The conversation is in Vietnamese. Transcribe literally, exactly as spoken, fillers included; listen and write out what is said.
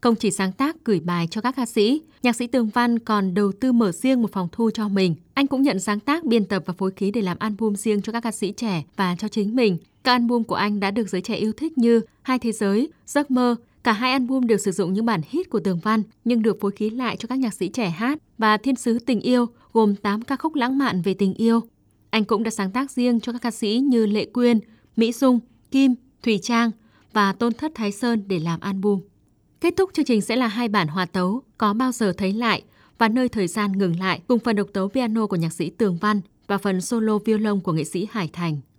Không chỉ sáng tác gửi bài cho các ca sĩ, nhạc sĩ Tường Văn còn đầu tư mở riêng một phòng thu cho mình. Anh cũng nhận sáng tác, biên tập và phối khí để làm album riêng cho các ca sĩ trẻ và cho chính mình. Các album của anh đã được giới trẻ yêu thích như Hai Thế Giới, Giấc Mơ. Cả hai album đều sử dụng những bản hit của Tường Văn nhưng được phối khí lại cho các nhạc sĩ trẻ hát, và Thiên Sứ Tình Yêu gồm tám ca khúc lãng mạn về tình yêu. Anh cũng đã sáng tác riêng cho các ca sĩ như Lệ Quyên, Mỹ Dung, Kim, Thùy Trang và Tôn Thất Thái Sơn để làm album. Kết thúc chương trình sẽ là hai bản hòa tấu Có Bao Giờ Thấy Lại và Nơi Thời Gian Ngừng Lại, cùng phần độc tấu piano của nhạc sĩ Tường Văn và phần solo violon của nghệ sĩ Hải Thành.